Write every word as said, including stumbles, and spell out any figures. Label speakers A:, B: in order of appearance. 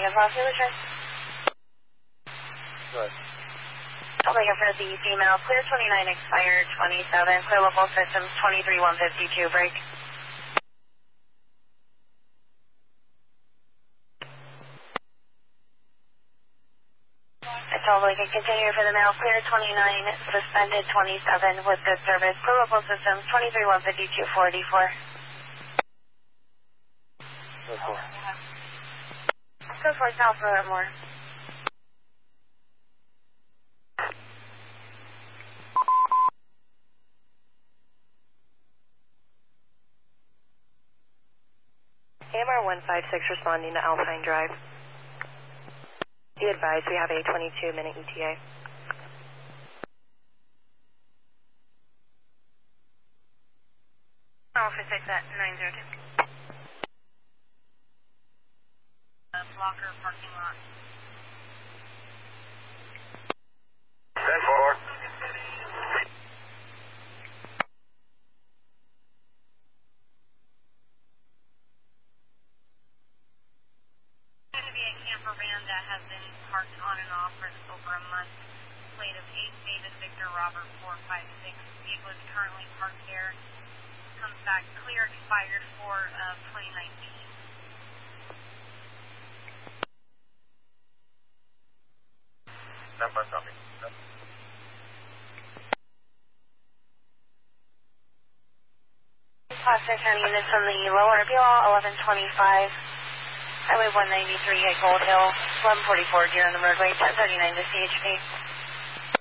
A: and Popular Train.
B: Good.
A: I'll take it for the female. Clear twenty-nine, expired twenty-seven. Clear local systems twenty-three, one fifty-two. Break. I totally can continue for the male. Clear twenty-nine, suspended twenty-seven with good service. Clear local systems twenty-three, one fifty-two, forty-four.
B: Go for it.
A: Go for it, South Roadmore.
C: A M R one five six responding to Alpine Drive. Be advised, we have a twenty-two minute E T A.
A: Officer six at nine zero two. Uh, blocker parking lot.
B: ten four.
A: Going to be a camper van that has been parked on and off for over a month. Plate of eight David Victor Robert four five six. Vehicle is currently parked there. Comes back clear, expired for uh, twenty nineteen.
B: Number copy.
A: Foster County units from the lower B L eleven twenty-five. Highway one ninety-three at Gold Hill. eleven forty-four, deer on the roadway. ten thirty-nine to C H P.